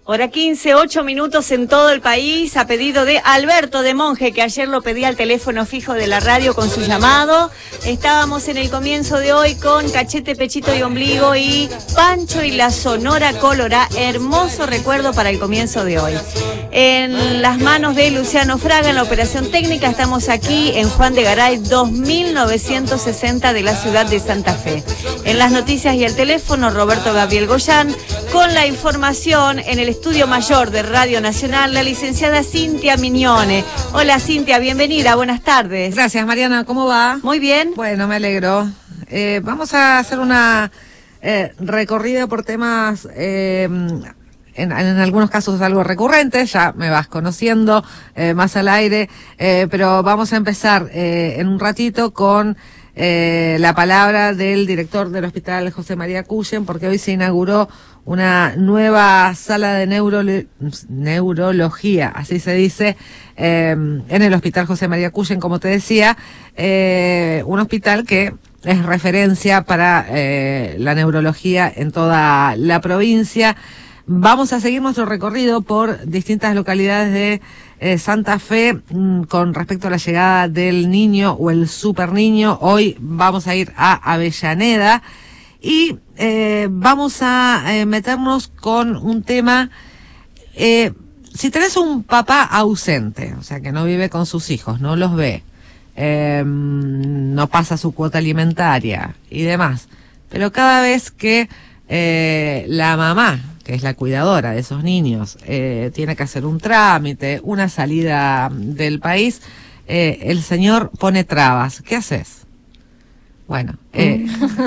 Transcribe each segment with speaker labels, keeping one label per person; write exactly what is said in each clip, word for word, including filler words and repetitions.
Speaker 1: Hora quince, ocho minutos en todo el país, a pedido de Alberto de Monge, que ayer lo pedía al teléfono fijo de la radio con su llamado. Estábamos en el comienzo de hoy con Cachete, Pechito y Ombligo y Pancho y la Sonora Colorá. Hermoso recuerdo para el comienzo de hoy. En las manos de Luciano Fraga, en la operación técnica, estamos aquí en Juan de Garay, dos mil novecientos sesenta de la ciudad de Santa Fe. En las noticias y el teléfono, Roberto Gabriel Goyán, con la información en el Estudio Mayor de Radio Nacional, la licenciada Cintia Mignone. Hola Cintia, bienvenida, buenas tardes.
Speaker 2: Gracias Mariana, ¿cómo va?
Speaker 1: Muy bien.
Speaker 2: Bueno, me alegro. Eh, vamos a hacer una eh, recorrida por temas, eh, en, en algunos casos algo recurrentes, ya me vas conociendo eh, más al aire, eh, pero vamos a empezar eh, en un ratito con eh, la palabra del director del Hospital José María Cuyen, porque hoy se inauguró una nueva sala de neurolo neurología, así se dice, eh, en el Hospital José María Cuyen, como te decía, eh, un hospital que es referencia para eh, la neurología en toda la provincia. Vamos a seguir nuestro recorrido por distintas localidades de eh, Santa Fe mmm, con respecto a la llegada del niño o el super niño. Hoy vamos a ir a Avellaneda. Y eh, vamos a eh, meternos con un tema, eh, si tenés un papá ausente, o sea que no vive con sus hijos, no los ve, eh, no pasa su cuota alimentaria y demás, pero cada vez que eh, la mamá, que es la cuidadora de esos niños, eh, tiene que hacer un trámite, una salida del país, eh, el señor pone trabas. ¿Qué haces? Bueno, eh,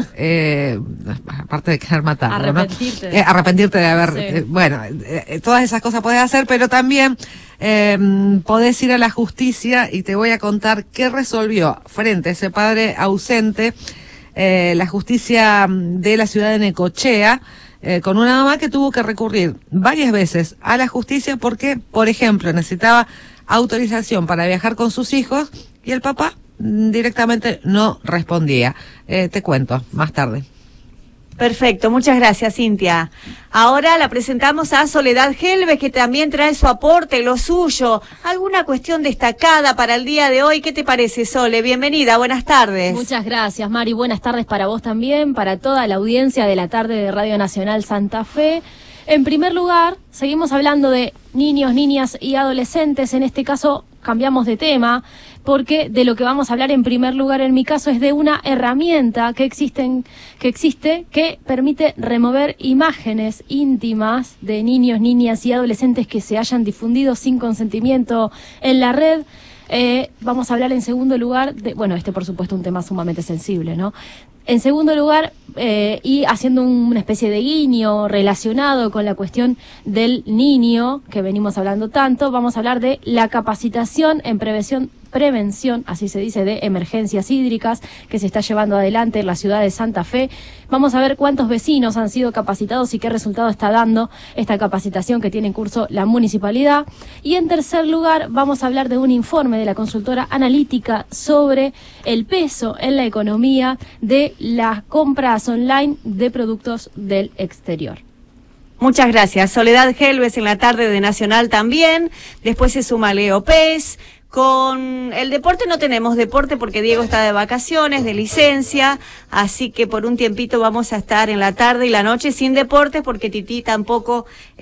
Speaker 2: eh, aparte de querer matarlo,
Speaker 3: arrepentirte,
Speaker 2: ¿no? Eh, arrepentirte de haber,
Speaker 3: sí.
Speaker 2: eh, bueno, eh, todas esas cosas podés hacer, pero también eh, podés ir a la justicia y te voy a contar qué resolvió frente a ese padre ausente eh, la justicia de la ciudad de Necochea, eh, con una mamá que tuvo que recurrir varias veces a la justicia porque, por ejemplo, necesitaba autorización para viajar con sus hijos y el papá directamente no respondía. Eh, te cuento más tarde.
Speaker 1: Perfecto, muchas gracias Cintia. Ahora la presentamos a Soledad Helves, que también trae su aporte, lo suyo. ¿Alguna cuestión destacada para el día de hoy? ¿Qué te parece, Sole? Bienvenida, buenas tardes.
Speaker 3: Muchas gracias, Mari. Buenas tardes para vos también, para toda la audiencia de la tarde de Radio Nacional Santa Fe. En primer lugar, seguimos hablando de niños, niñas y adolescentes. En este caso cambiamos de tema, porque de lo que vamos a hablar en primer lugar en mi caso es de una herramienta que existen, que existe, que permite remover imágenes íntimas de niños, niñas y adolescentes que se hayan difundido sin consentimiento en la red. Eh, vamos a hablar en segundo lugar de, bueno, este por supuesto un tema sumamente sensible, ¿no? En segundo lugar, eh, y haciendo un, una especie de guiño relacionado con la cuestión del niño, que venimos hablando tanto, vamos a hablar de la capacitación en prevención, prevención, así se dice, de emergencias hídricas, que se está llevando adelante en la ciudad de Santa Fe. Vamos a ver cuántos vecinos han sido capacitados y qué resultado está dando esta capacitación que tiene en curso la municipalidad. Y en tercer lugar, vamos a hablar de un informe de la consultora analítica sobre el peso en la economía de las compras online de productos del exterior.
Speaker 1: Muchas gracias. Soledad Helves en la tarde de Nacional también. Después se suma Leo Pez. Con el deporte no tenemos deporte porque Diego está de vacaciones, de licencia, así que por un tiempito vamos a estar en la tarde y la noche sin deportes porque Tití tampoco